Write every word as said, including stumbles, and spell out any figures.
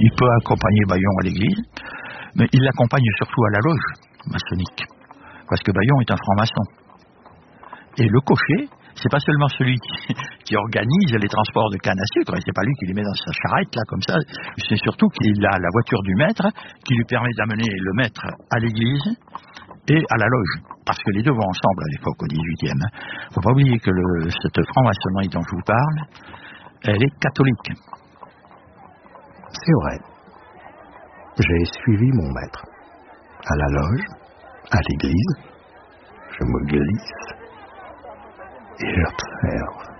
il peut accompagner Bayon à l'église, mais il l'accompagne surtout à la loge maçonnique, parce que Bayon est un franc-maçon. Et le cocher, c'est pas seulement celui qui, qui organise les transports de canne à sucre, et c'est pas lui qui les met dans sa charrette là comme ça, c'est surtout qu'il a la voiture du maître qui lui permet d'amener le maître à l'église et à la loge, parce que les deux vont ensemble à l'époque au dix-huitième. Faut pas oublier que le, cette franc-maçonnerie dont je vous parle, elle est catholique. C'est vrai. J'ai suivi mon maître à la loge, à l'église, je me glisse et j'observe.